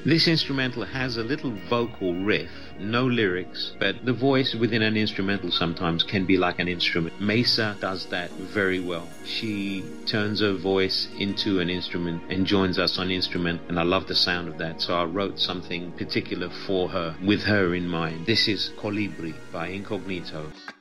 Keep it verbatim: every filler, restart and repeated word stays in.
This instrumental has a little vocal riff, no lyrics, but the voice within an instrumental sometimes can be like an instrument. Mesa does that very well. She turns her voice into an instrument and joins us on instrument, and I love the sound of that, so I wrote something particular for her, with her in mind. This is Colibri by Incognito.